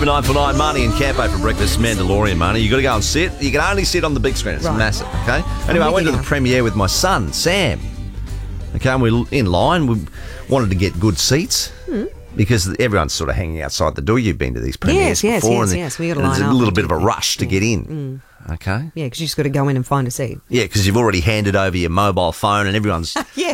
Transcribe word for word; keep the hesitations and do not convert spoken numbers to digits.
Super nine for nine, Marnie and Campo for breakfast, Mandalorian, Marnie. You've got to go and sit. You can only sit on the big screen. It's Right. massive, okay? Anyway, I went to the premiere with my son, Sam. Okay, and we're in line. We wanted to get good seats. Mm. Because everyone's sort of hanging outside the door. You've been to these premieres Yes, yes, before. yes, and yes. We got to and line There's up a little and bit of a do rush to things. get in. Mm. Okay. Yeah, because you just got to go in and find a seat. Yeah, because you've already handed over your mobile phone and everyone's Yeah.